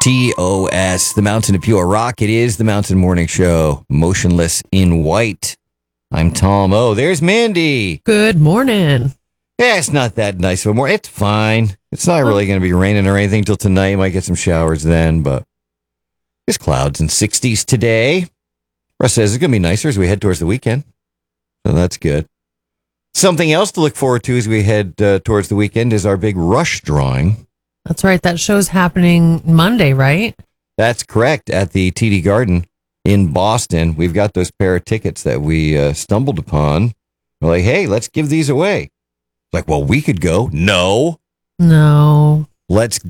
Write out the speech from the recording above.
TOS, the Mountain of Pure Rock. It is the Mountain Morning Show, Motionless in White. I'm Tom O. There's Mandy. Good morning. Yeah, it's not that nice of a morning. It's fine. It's not really going to be raining or anything till tonight. Might get some showers then, but there's clouds and 60s today. Russ says it's going to be nicer as we head towards the weekend. So that's good. Something else to look forward to as we head towards the weekend is our big Rush drawing. That's right. That show's happening Monday, right? That's correct. At the TD Garden in Boston. We've got those pair of tickets that we stumbled upon. We're like, hey, let's give these away. Like, well, we could go. No. No. Let's